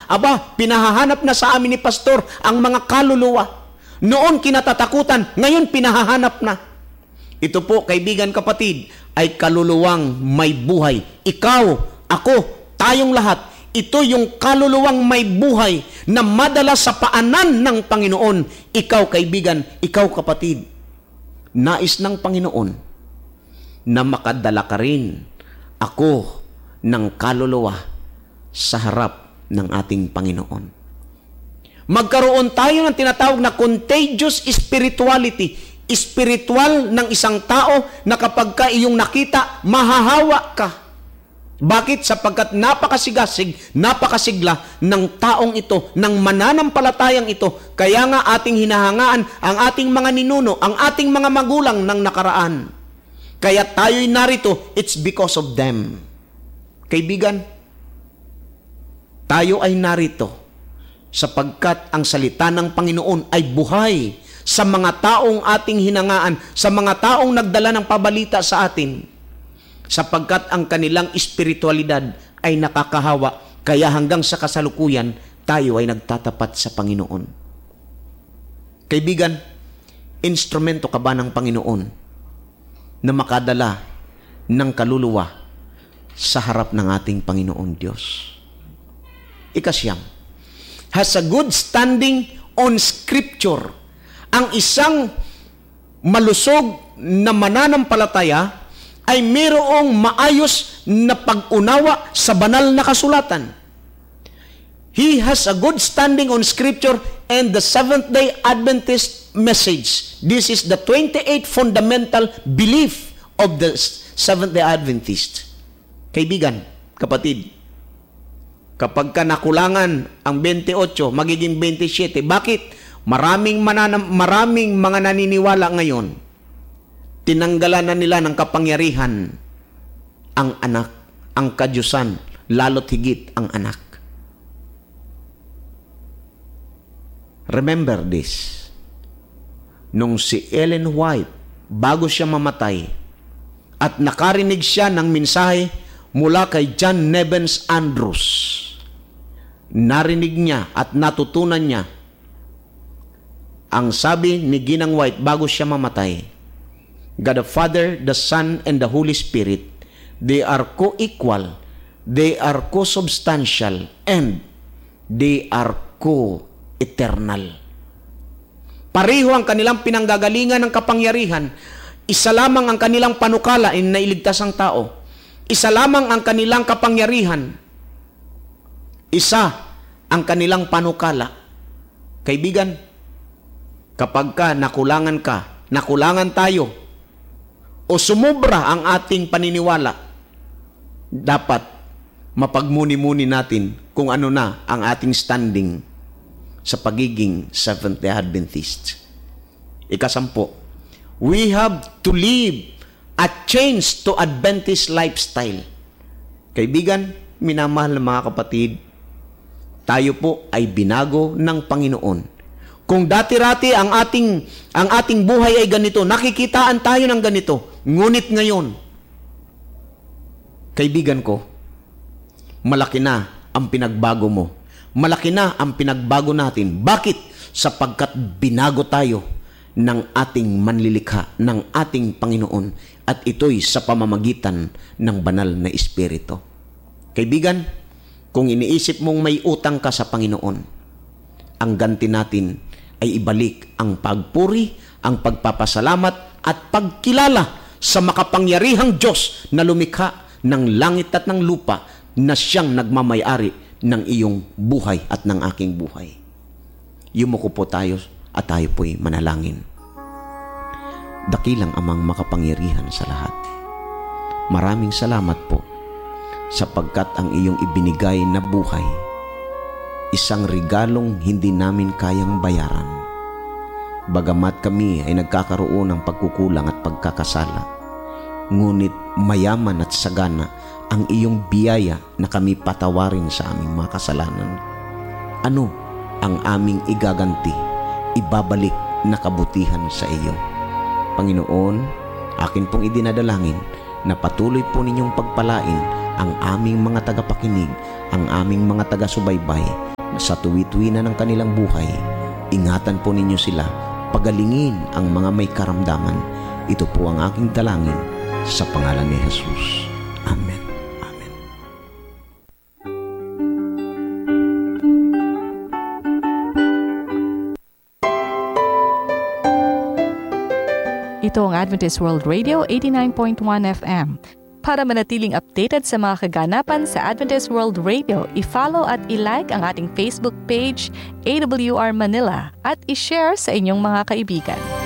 Aba, pinahahanap na sa amin ni pastor ang mga kaluluwa. Noon kinatatakutan, ngayon pinahahanap na. Ito po, kaibigan, kapatid, ay kaluluwang may buhay. Ikaw, ako, tayong lahat, ito yung kaluluwang may buhay na madala sa paanan ng Panginoon. Ikaw, kaibigan, ikaw, kapatid, nais ng Panginoon na makadala ka rin ako ng kaluluwa sa harap ng ating Panginoon. Magkaroon tayo ng tinatawag na contagious spirituality. Spiritual ng isang tao na kapag ka iyong nakita, mahahawa ka. Bakit? Sapagkat napakasigla ng taong ito, ng mananampalatayang ito. Kaya nga ating hinahangaan ang ating mga ninuno, ang ating mga magulang ng nakaraan. Kaya tayo'y narito, it's because of them. Kaibigan, tayo ay narito sapagkat ang salita ng Panginoon ay buhay sa mga taong ating hinangaan, sa mga taong nagdala ng pabalita sa atin, sapagkat ang kanilang espiritualidad ay nakakahawa, kaya hanggang sa kasalukuyan, tayo ay nagtatapat sa Panginoon. Kaibigan, instrumento ka ba ng Panginoon na makadala ng kaluluwa sa harap ng ating Panginoon Diyos? Ikasyam, has a good standing on Scripture. Ang isang malusog na mananampalataya ay mayroong maayos na pag-unawa sa banal na kasulatan. He has a good standing on Scripture and the Seventh-day Adventist message. This is the 28th fundamental belief of the Seventh-day Adventist. Kaibigan, kapatid, kapag ka nakulangan ang 28, magiging 27. Bakit? Maraming mga naniniwala ngayon, tinanggalan na nila ng kapangyarihan ang anak, ang kadyusan, lalo't higit ang anak. Remember this. Nung si Ellen White, bago siya mamatay, at nakarinig siya ng mensahe mula kay John Nevens Andrews, narinig niya at natutunan niya ang sabi ni Ginang White bago siya mamatay, God the Father, the Son, and the Holy Spirit, they are co-equal, they are co-substantial, and they are co-eternal. Pareho ang kanilang pinanggagalingan ng kapangyarihan. Isa lamang ang kanilang panukala in nailigtas ang tao. Isa lamang ang kanilang kapangyarihan. Isa ang kanilang panukala. Kaibigan, kapag nakulangan tayo, o sumubra ang ating paniniwala, dapat mapagmuni-muni natin kung ano na ang ating standing sa pagiging Seventh-day Adventist. Ikasampo, we have to live a change to Adventist lifestyle. Kaibigan, minamahal na mga kapatid, tayo po ay binago ng Panginoon. Kung dati-rati ang ating buhay ay ganito, nakikitaan tayo ng ganito, ngunit ngayon, kaibigan ko, malaki na ang pinagbago mo. Malaki na ang pinagbago natin. Bakit? Sapagkat binago tayo ng ating manlilikha, ng ating Panginoon, at ito'y sa pamamagitan ng banal na Espiritu. Kaibigan, kung iniisip mong may utang ka sa Panginoon, ang ganti natin ay ibalik ang pagpuri, ang pagpapasalamat at pagkilala sa makapangyarihang Diyos na lumikha ng langit at ng lupa, na siyang nagmamay-ari ng iyong buhay at ng aking buhay. Yumuko po tayo at tayo po'y manalangin. Dakilang Amang makapangyarihan sa lahat, maraming salamat po sapagkat ang iyong ibinigay na buhay, isang regalong hindi namin kayang bayaran. Bagamat kami ay nagkakaroon ng pagkukulang at pagkakasala, ngunit mayaman at sagana ang iyong biyaya na kami patawarin sa aming mga kasalanan. Ano ang aming igaganti, ibabalik na kabutihan sa iyo? Panginoon, akin pong idinadalangin na patuloy po ninyong pagpalain ang aming mga tagapakinig, ang aming mga taga-subaybay, na sa tuwi-tuwi na ng kanilang buhay, ingatan po ninyo sila, pagalingin ang mga may karamdaman. Ito po ang aking dalangin sa pangalan ni Jesus. Amen. Amen. Ito ang Adventist World Radio 89.1 FM. Para manatiling updated sa mga kaganapan sa Adventist World Radio, i-follow at i-like ang ating Facebook page, AWR Manila, at i-share sa inyong mga kaibigan.